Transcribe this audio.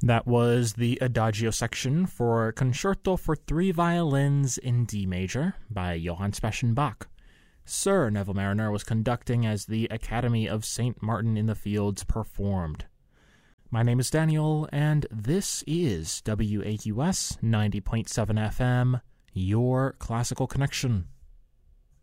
That was the Adagio section for Concerto for Three Violins in D Major by Johann Sebastian Bach. Sir Neville Marriner was conducting as the Academy of St. Martin in the Fields performed. My name is Daniel, and this is WAUS 90.7 FM, your classical connection.